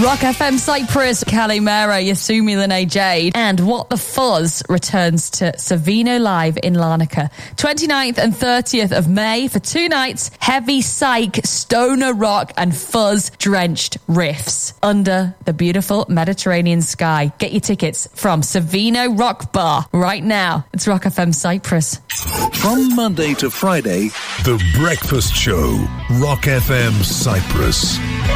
Rock FM Cyprus, Calimera, Yasumi Lene Jade, and What the Fuzz returns to Savino Live in Larnaca. 29th and 30th of May for 2 nights, heavy psych, stoner rock and fuzz-drenched riffs under the beautiful Mediterranean sky. Get your tickets from Savino Rock Bar right now. It's Rock FM Cyprus. From Monday to Friday, The Breakfast Show, Rock FM Cyprus.